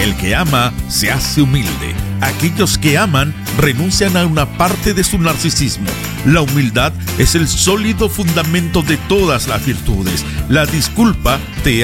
El que ama se hace humilde. Aquellos que aman renuncian a una parte de su narcisismo. La humildad es el sólido fundamento de todas las virtudes. La disculpa te